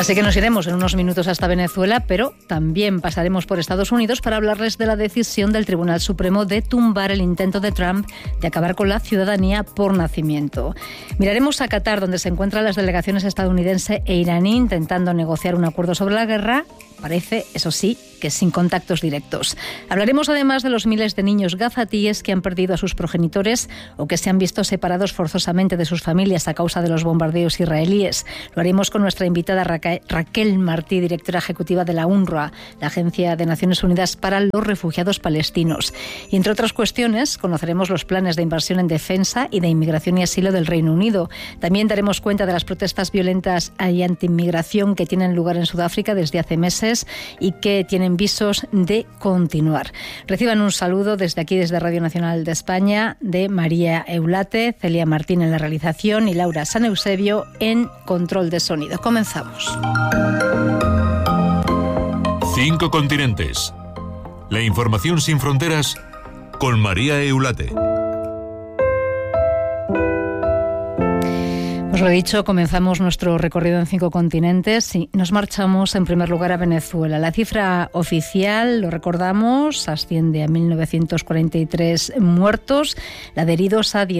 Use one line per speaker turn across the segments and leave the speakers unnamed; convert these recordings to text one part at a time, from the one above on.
Así que nos iremos en unos minutos hasta Venezuela, pero también pasaremos por Estados Unidos para hablarles de la decisión del Tribunal Supremo de tumbar el intento de Trump de acabar con la ciudadanía por nacimiento. Miraremos a Qatar, donde se encuentran las delegaciones estadounidense e iraní intentando negociar un acuerdo sobre la guerra. Parece, eso sí, que sin contactos directos. Hablaremos además de los miles de niños gazatíes que han perdido a sus progenitores o que se han visto separados forzosamente de sus familias a causa de los bombardeos israelíes. Lo haremos con nuestra invitada Raquel Martí, directora ejecutiva de la UNRWA, la Agencia de Naciones Unidas para los Refugiados Palestinos. Y entre otras cuestiones, conoceremos los planes de inversión en defensa y de inmigración y asilo del Reino Unido. También daremos cuenta de las protestas violentas y antiinmigración que tienen lugar en Sudáfrica desde hace meses y que tienen visos de continuar. Reciban un saludo desde aquí, desde Radio Nacional de España, de María Eulate, Celia Martín en la realización y Laura San Eusebio en control de sonido. Comenzamos.
5 continentes. La información sin fronteras con María Eulate.
Os lo he dicho, comenzamos nuestro recorrido en 5 continentes y nos marchamos en primer lugar a Venezuela. La cifra oficial, lo recordamos, asciende a 1.943 muertos, la de heridos a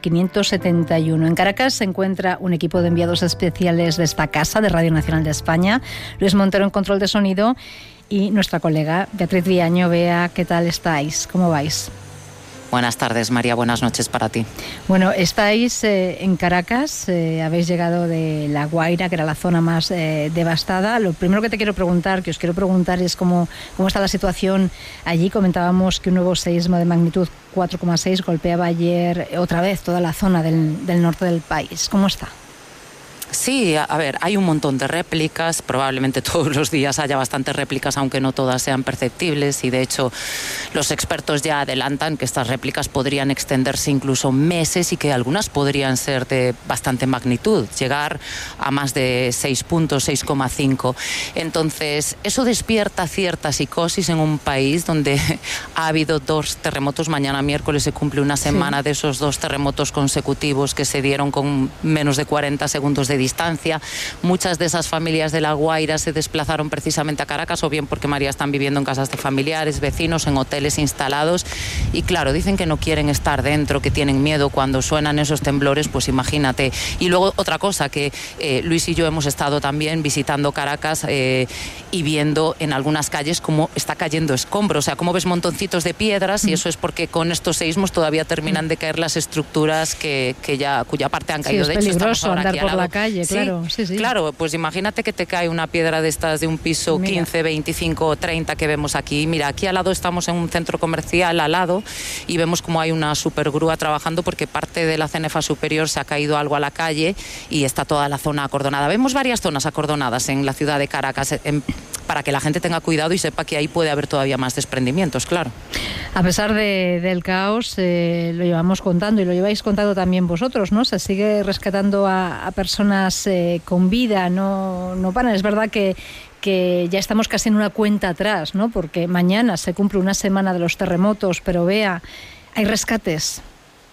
10.571. En Caracas se encuentra un equipo de enviados especiales de esta casa, de Radio Nacional de España, Luis Montero en control de sonido y nuestra colega Beatriz Viaño. Bea, ¿qué tal estáis? ¿Cómo vais?
Buenas tardes, María. Buenas noches para ti.
Bueno, estáis en Caracas, habéis llegado de La Guaira, que era la zona más devastada. Lo primero que os quiero preguntar es cómo está la situación allí. Comentábamos que un nuevo seísmo de magnitud 4,6 golpeaba ayer otra vez toda la zona del norte del país. ¿Cómo está?
Sí, a ver, hay un montón de réplicas, probablemente todos los días haya bastantes réplicas, aunque no todas sean perceptibles, y de hecho los expertos ya adelantan que estas réplicas podrían extenderse incluso meses y que algunas podrían ser de bastante magnitud, llegar a más de 6 puntos, 6,5. Entonces, eso despierta cierta psicosis en un país donde ha habido 2 terremotos. Mañana miércoles se cumple una semana de esos 2 terremotos consecutivos que se dieron con menos de 40 segundos de distancia. Muchas de esas familias de La Guaira se desplazaron precisamente a Caracas, o bien porque María están viviendo en casas de familiares, vecinos, en hoteles instalados, y claro, dicen que no quieren estar dentro, que tienen miedo cuando suenan esos temblores, pues imagínate. Y luego otra cosa, que Luis y yo hemos estado también visitando Caracas y viendo en algunas calles cómo está cayendo escombros, o sea, cómo ves montoncitos de piedras, y eso es porque con estos seísmos todavía terminan de caer las estructuras cuya parte han caído.
Sí, es peligroso andar por la calle. Claro, sí.
Claro, pues imagínate que te cae una piedra de estas de un piso 15, 25 o 30 que vemos aquí. Mira, aquí al lado estamos en un centro comercial al lado y vemos como hay una supergrúa trabajando porque parte de la cenefa superior se ha caído algo a la calle y está toda la zona acordonada. Vemos varias zonas acordonadas en la ciudad de Caracas para que la gente tenga cuidado y sepa que ahí puede haber todavía más desprendimientos, claro.
A pesar del caos, lo llevamos contando y lo lleváis contando también vosotros, ¿no? Se sigue rescatando a personas con vida, no paran. Es verdad que ya estamos casi en una cuenta atrás, ¿no? Porque mañana se cumple una semana de los terremotos, pero Bea, hay rescates.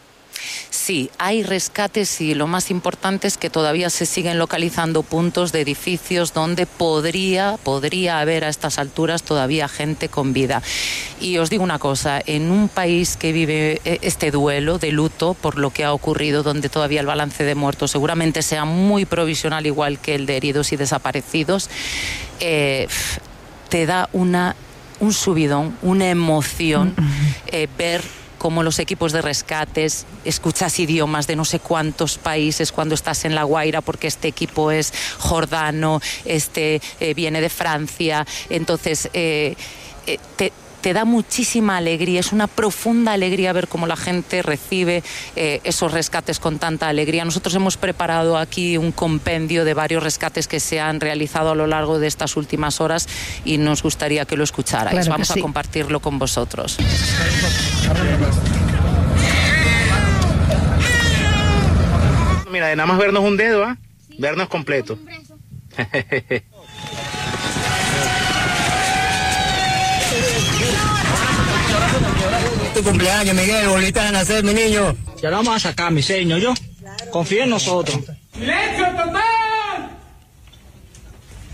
Sí, hay rescates y lo más importante es que todavía se siguen localizando puntos de edificios donde podría haber a estas alturas todavía gente con vida. Y os digo una cosa, en un país que vive este duelo de luto por lo que ha ocurrido, donde todavía el balance de muertos seguramente sea muy provisional, igual que el de heridos y desaparecidos, te da un subidón, una emoción ver cómo los equipos de rescates, escuchas idiomas de no sé cuántos países cuando estás en La Guaira, porque este equipo es jordano, viene de Francia, entonces te da muchísima alegría, es una profunda alegría ver cómo la gente recibe esos rescates con tanta alegría. Nosotros hemos preparado aquí un compendio de varios rescates que se han realizado a lo largo de estas últimas horas y nos gustaría que lo escucharais. Claro, vamos a compartirlo con vosotros.
Mira, de nada más vernos un dedo, sí, vernos completo.
Tu cumpleaños, Miguel, bolita de nacer, mi niño.
Ya lo vamos a sacar, mi señor, yo. Confía en nosotros.
¡Silencio total!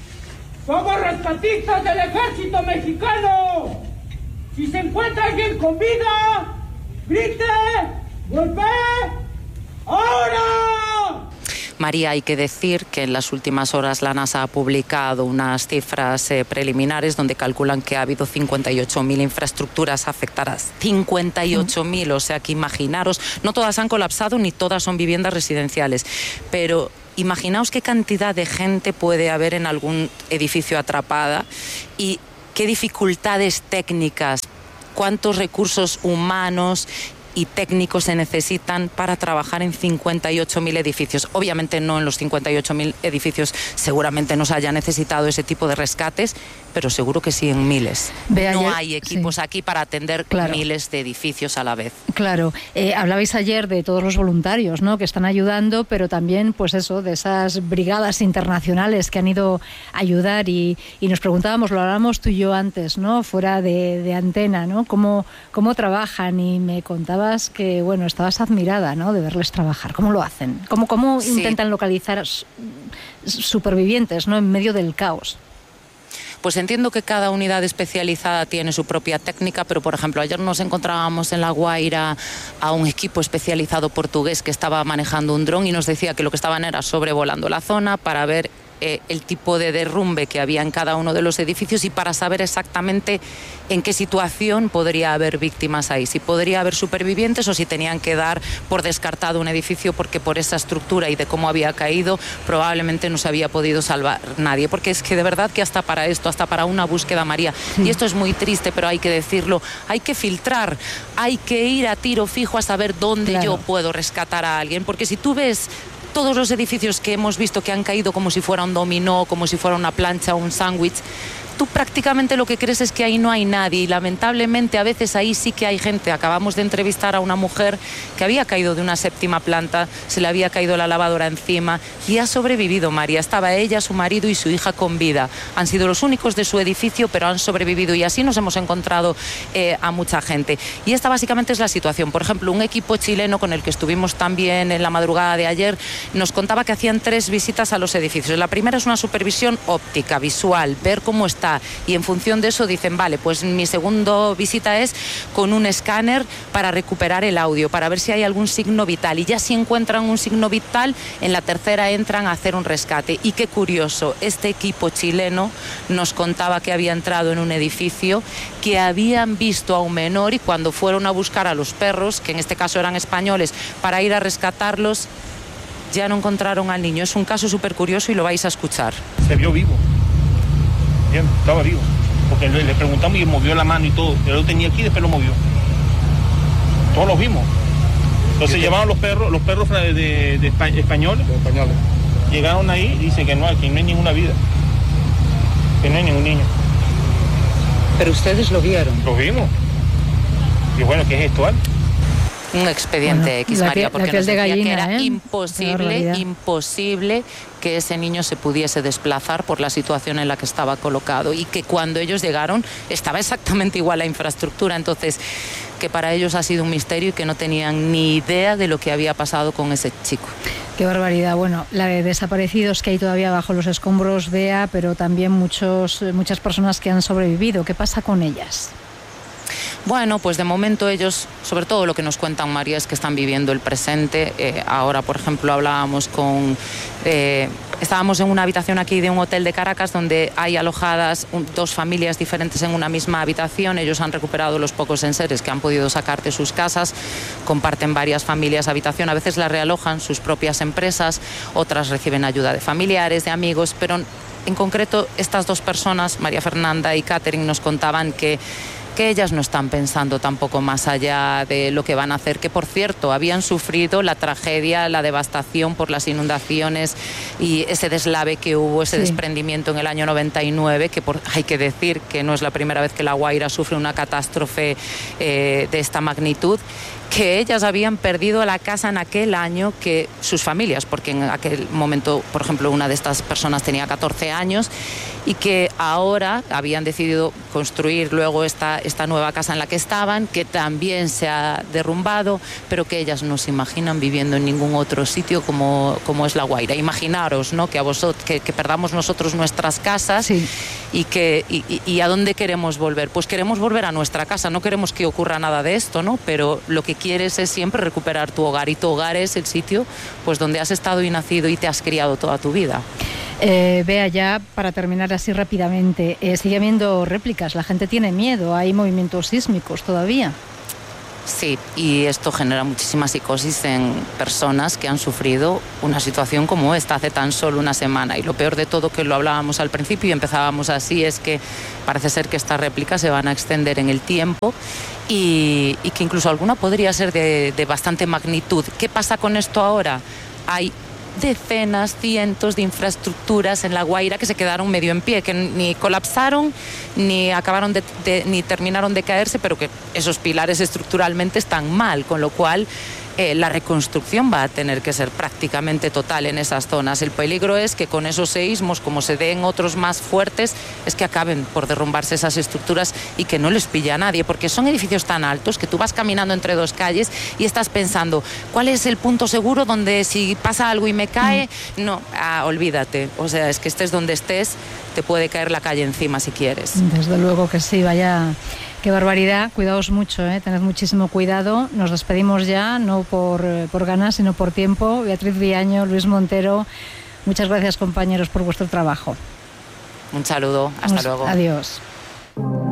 Somos rescatistas del ejército mexicano. Si se encuentra alguien con vida, grite, golpee, ¡ahora!
María, hay que decir que en las últimas horas la NASA ha publicado unas cifras preliminares donde calculan que ha habido 58.000 infraestructuras afectadas. 58.000, o sea que imaginaros, no todas han colapsado ni todas son viviendas residenciales, pero imaginaos qué cantidad de gente puede haber en algún edificio atrapada y qué dificultades técnicas, cuántos recursos humanos y técnicos se necesitan para trabajar en 58.000 edificios. Obviamente no en los 58.000 edificios, seguramente no se haya necesitado ese tipo de rescates, pero seguro que sí en miles. No hay equipos aquí para atender miles de edificios a la vez.
Claro, hablabais ayer de todos los voluntarios, ¿no?, que están ayudando, pero también, pues eso, de esas brigadas internacionales que han ido a ayudar y nos preguntábamos, lo hablábamos tú y yo antes, ¿no?, fuera de antena, ¿no?, cómo trabajan, y me contabas que, bueno, estabas admirada, ¿no?, de verles trabajar. ¿Cómo lo hacen? ¿Cómo intentan localizar supervivientes, ¿no?, en medio del caos?
Pues entiendo que cada unidad especializada tiene su propia técnica, pero por ejemplo ayer nos encontrábamos en La Guaira a un equipo especializado portugués que estaba manejando un dron y nos decía que lo que estaban era sobrevolando la zona para ver el tipo de derrumbe que había en cada uno de los edificios y para saber exactamente en qué situación podría haber víctimas ahí, si podría haber supervivientes o si tenían que dar por descartado un edificio porque por esa estructura y de cómo había caído probablemente no se había podido salvar nadie, porque es que de verdad que hasta para esto, hasta para una búsqueda, María, y esto es muy triste, pero hay que decirlo, hay que filtrar, hay que ir a tiro fijo a saber dónde yo puedo rescatar a alguien, porque si tú ves todos los edificios que hemos visto que han caído como si fuera un dominó, como si fuera una plancha o un sándwich, tú prácticamente lo que crees es que ahí no hay nadie y lamentablemente a veces ahí sí que hay gente. Acabamos de entrevistar a una mujer que había caído de una 7ª planta, se le había caído la lavadora encima y ha sobrevivido, María. Estaba ella, su marido y su hija con vida. Han sido los únicos de su edificio, pero han sobrevivido y así nos hemos encontrado a mucha gente. Y esta básicamente es la situación. Por ejemplo, un equipo chileno con el que estuvimos también en la madrugada de ayer nos contaba que hacían 3 visitas a los edificios. La primera es una supervisión óptica, visual, ver cómo está. Y en función de eso dicen, vale, pues mi segunda visita es con un escáner para recuperar el audio, para ver si hay algún signo vital. Y ya si encuentran un signo vital, en la tercera entran a hacer un rescate. Y qué curioso, este equipo chileno nos contaba que había entrado en un edificio, que habían visto a un menor y cuando fueron a buscar a los perros, que en este caso eran españoles, para ir a rescatarlos, ya no encontraron al niño. Es un caso súper curioso y lo vais a escuchar.
Se vio vivo. Bien, estaba vivo, porque le preguntamos y movió la mano y todo. Yo lo tenía aquí y después lo movió. Todos los vimos. Entonces llevaron los perros de españoles. Llegaron ahí y dicen que no hay ninguna vida, que no hay ningún niño.
Pero ustedes lo vieron.
Lo vimos. Y bueno, ¿qué es esto?
Un expediente X, María, porque nos decía que era imposible que ese niño se pudiese desplazar por la situación en la que estaba colocado y que cuando ellos llegaron estaba exactamente igual la infraestructura, entonces que para ellos ha sido un misterio y que no tenían ni idea de lo que había pasado con ese chico.
Qué barbaridad. Bueno, la de desaparecidos que hay todavía bajo los escombros, Bea, pero también muchas personas que han sobrevivido. ¿Qué pasa con ellas?
Bueno, pues de momento ellos, sobre todo lo que nos cuentan, María, es que están viviendo el presente. Ahora, por ejemplo, estábamos en una habitación aquí de un hotel de Caracas donde hay alojadas 2 familias diferentes en una misma habitación. Ellos han recuperado los pocos enseres que han podido sacar de sus casas. Comparten varias familias habitación. A veces las realojan sus propias empresas, otras reciben ayuda de familiares, de amigos, pero en concreto estas 2 personas, María Fernanda y Catherine, nos contaban que ellas no están pensando tampoco más allá de lo que van a hacer, que por cierto habían sufrido la tragedia, la devastación por las inundaciones y ese deslave que hubo, ese desprendimiento en el año 99, que hay que decir que no es la primera vez que La Guaira sufre una catástrofe de esta magnitud, que ellas habían perdido la casa en aquel año, que sus familias, porque en aquel momento, por ejemplo, una de estas personas tenía 14 años y que ahora habían decidido construir luego esta nueva casa en la que estaban, que también se ha derrumbado, pero que ellas no se imaginan viviendo en ningún otro sitio como es La Guaira. Imaginaros, ¿no?, que que perdamos nosotros nuestras casas. Sí. Y ¿a dónde queremos volver? Pues queremos volver a nuestra casa, no queremos que ocurra nada de esto, ¿no? Pero lo que quieres es siempre recuperar tu hogar, y tu hogar es el sitio pues donde has estado y nacido y te has criado toda tu vida.
Bea, ya para terminar así rápidamente, sigue habiendo réplicas, la gente tiene miedo, hay movimientos sísmicos todavía.
Sí, y esto genera muchísima psicosis en personas que han sufrido una situación como esta hace tan solo una semana. Y lo peor de todo, que lo hablábamos al principio y empezábamos así, es que parece ser que estas réplicas se van a extender en el tiempo y que incluso alguna podría ser de bastante magnitud. ¿Qué pasa con esto ahora? Hay decenas, cientos de infraestructuras en La Guaira que se quedaron medio en pie, que ni colapsaron ni acabaron ni terminaron de caerse, pero que esos pilares estructuralmente están mal, con lo cual la reconstrucción va a tener que ser prácticamente total en esas zonas. El peligro es que con esos seísmos, como se den otros más fuertes, es que acaben por derrumbarse esas estructuras y que no les pilla a nadie, porque son edificios tan altos que tú vas caminando entre dos calles y estás pensando, ¿cuál es el punto seguro donde si pasa algo y me cae? No, olvídate. O sea, es que estés donde estés, te puede caer la calle encima si quieres.
Desde luego que sí, vaya... Qué barbaridad, cuidaos mucho, tened muchísimo cuidado. Nos despedimos ya, no por ganas, sino por tiempo. Beatriz Viaño, Luis Montero, muchas gracias, compañeros, por vuestro trabajo.
Un saludo, hasta luego.
Adiós.